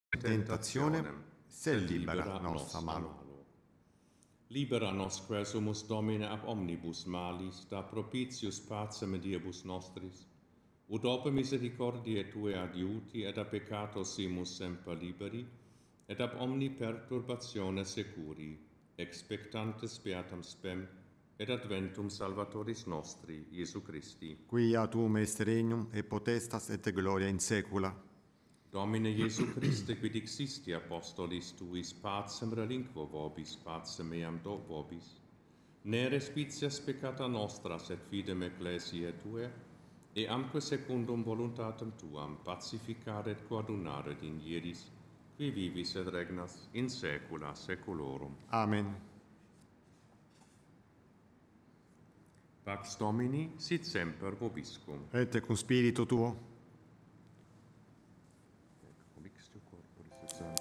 tentationem, sed libera nos a malo. Libera nos sumus Domine ab omnibus malis, da propitius pacem diebus nostris, ut ope misericordiae Tue adiuti, et a peccato simus semper liberi, et ab omni perturbatione securi, expectantes beatam spem, et adventum Salvatoris nostri, Iesu Christi. Quia tuum est regnum, et potestas, et gloria in saecula. Domine Iesu Christe, quid dixisti apostolis Tuis, pacem relinquo vobis, pacem meam do vobis. Ne respicias peccata nostra, sed fidem ecclesiae Tue, e amque secundum voluntatem Tuam pacificare et coadunare in iedis, qui vivis et regnas in saecula saeculorum. Amen. Pax Domini sit semper vobiscum. Et cum spiritu tuo.